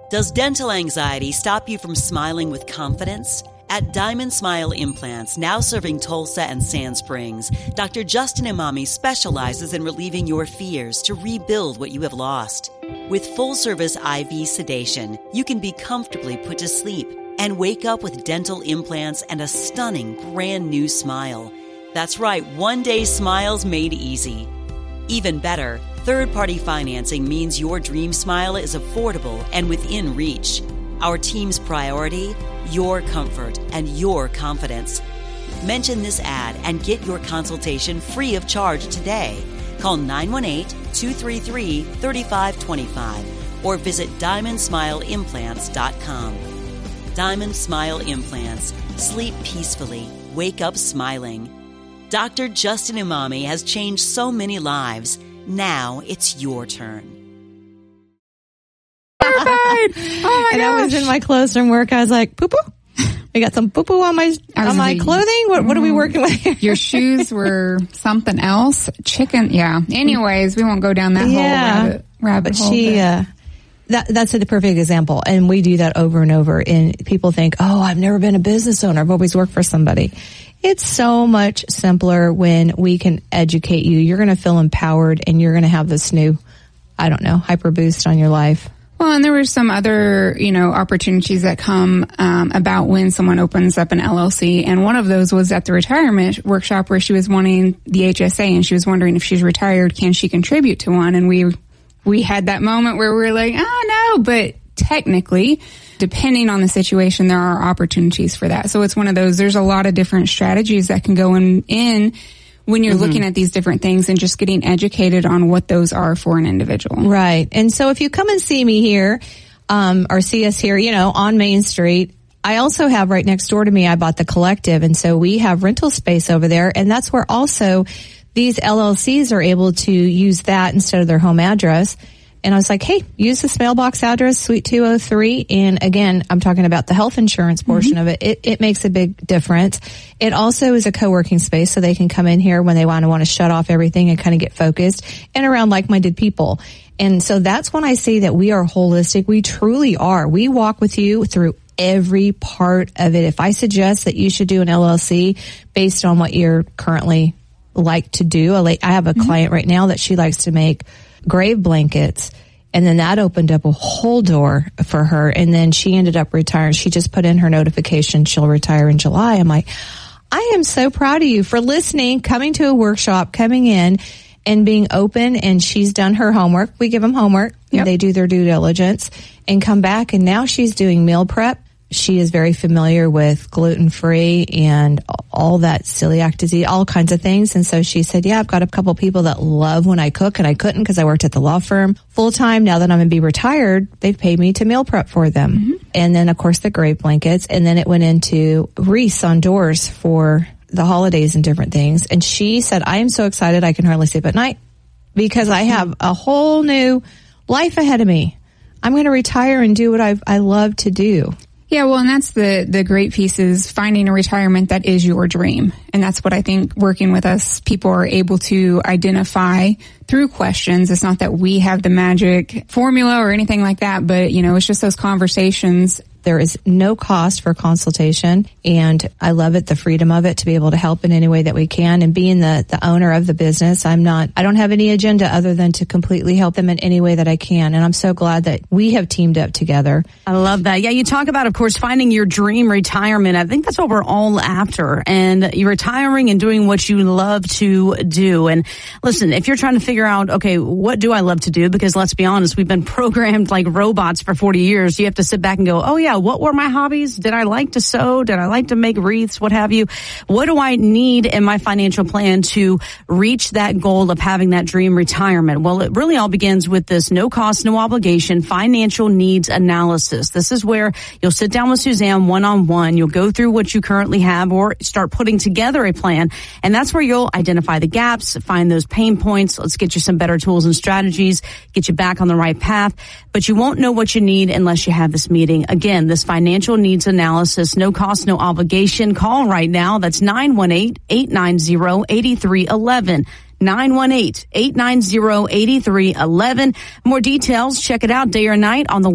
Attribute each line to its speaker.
Speaker 1: Does dental anxiety stop you from smiling with confidence? At Diamond Smile Implants, now serving Tulsa and Sand Springs, Dr. Justin Imami specializes in relieving your fears to rebuild what you have lost. With full-service IV sedation, you can be comfortably put to sleep and wake up with dental implants and a stunning brand new smile. That's right, one-day smiles made easy. Even better, third-party financing means your dream smile is affordable and within reach. Our team's priority? Your comfort and your confidence. Mention this ad and get your consultation free of charge today. Call 918-233-3525 or visit DiamondSmileImplants.com. Diamond Smile Implants. Sleep peacefully. Wake up smiling. Dr. Justin Imami has changed so many lives. Now it's your turn.
Speaker 2: Oh my
Speaker 3: and
Speaker 2: gosh.
Speaker 3: I was in my clothes from work. I was like, poo-poo. I got some poo-poo on my clothing. What are we working with here?
Speaker 2: Your shoes were something else. Chicken. Yeah. Anyways, we won't go down that whole rabbit hole.
Speaker 3: That's the perfect example. And we do that over and over. And people think, oh, I've never been a business owner. I've always worked for somebody. It's so much simpler when we can educate you. You're going to feel empowered and you're going to have this new, hyper boost on your life.
Speaker 2: Well, and there were some other, opportunities that come about when someone opens up an LLC. And one of those was at the retirement workshop where she was wanting the HSA and she was wondering if she's retired, can she contribute to one? And we had that moment where we were like, oh, no, but technically, depending on the situation, there are opportunities for that. So it's one of those, there's a lot of different strategies that can go in when you're looking at these different things and just getting educated on what those are for an individual.
Speaker 3: Right. And so if you come and see me here, or see us here, on Main Street, I also have right next door to me, I bought the Collective. And so we have rental space over there. And that's where also these LLCs are able to use that instead of their home address. And I was like, hey, use this mailbox address, Suite 203. And again, I'm talking about the health insurance portion of it. It makes a big difference. It also is a co-working space, so they can come in here when they want to shut off everything and kind of get focused and around like-minded people. And so that's when I say that we are holistic. We truly are. We walk with you through every part of it. If I suggest that you should do an LLC based on what you're currently like to do, I have a client right now that she likes to make grave blankets, and then that opened up a whole door for her, and then she ended up retiring. She just put in her notification she'll retire in July. I'm like, I am so proud of you for listening, coming to a workshop, coming in and being open, and she's done her homework. We give them homework.
Speaker 2: Yep.
Speaker 3: They do their due diligence and come back, and now she's doing meal prep. She is very familiar with gluten-free and all that celiac disease, all kinds of things. And so she said, yeah, I've got a couple people that love when I cook, and I couldn't because I worked at the law firm full-time. Now that I'm going to be retired, they've paid me to meal prep for them. And then, of course, the grave blankets. And then it went into wreaths on doors for the holidays and different things. And she said, I am so excited I can hardly sleep at night because I have a whole new life ahead of me. I'm going to retire and do what I love to do.
Speaker 2: Yeah, well, and that's the great piece is finding a retirement that is your dream. And that's what I think working with us, people are able to identify through questions. It's not that we have the magic formula or anything like that, but, it's just those conversations.
Speaker 3: There is no cost for consultation, and I love it, the freedom of it, to be able to help in any way that we can. And being the owner of the business, I don't have any agenda other than to completely help them in any way that I can. And I'm so glad that we have teamed up together.
Speaker 4: I love that. Yeah, you talk about, of course, finding your dream retirement. I think that's what we're all after. And you're retiring and doing what you love to do. And listen, if you're trying to figure out, okay, what do I love to do? Because let's be honest, we've been programmed like robots for 40 years. You have to sit back and go, oh yeah, what were my hobbies? Did I like to sew? Did I like to make wreaths? What have you? What do I need in my financial plan to reach that goal of having that dream retirement? Well, it really all begins with this no cost, no obligation financial needs analysis. This is where you'll sit down with Suzanne one-on-one. You'll go through what you currently have or start putting together a plan. And that's where you'll identify the gaps, find those pain points. Let's get you some better tools and strategies, get you back on the right path. But you won't know what you need unless you have this meeting. Again, this financial needs analysis, no cost, no obligation. Call right now. That's 918-890-8311. 918-890-8311. More details, check it out day or night on the